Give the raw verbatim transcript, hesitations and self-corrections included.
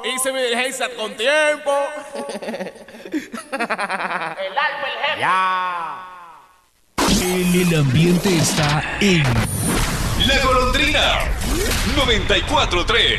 hice mi diligencia con tiempo. El alfa, el jefe. Ya. El, el ambiente está en La Golondrina noventa y cuatro tres.